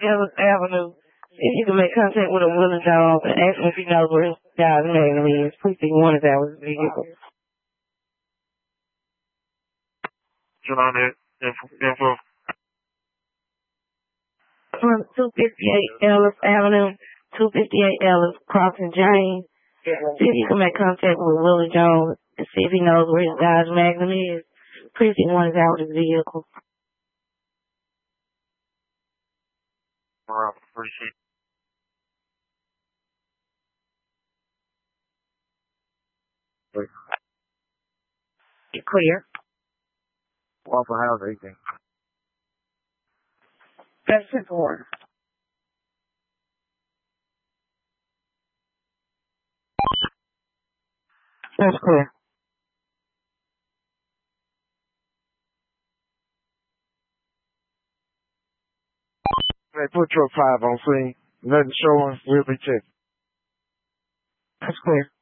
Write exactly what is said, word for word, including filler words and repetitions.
Ellis Avenue. If you can make contact with a willing dog and ask him if he knows where his guy's magnum is. Precinct one is out of his vehicle. Turn on that info. info. From two fifty-eight Ellis Avenue, two fifty-eight Ellis, crossing James. See if you can make contact with Willie Jones and see if he knows where his guy's magnum is. Precinct one is out of his vehicle. All right, appreciate it. You're clear. Waffle House eighteen. That's simple order. That's clear. Hey, put truck five on scene. Nothing showing. We'll be checking. That's clear.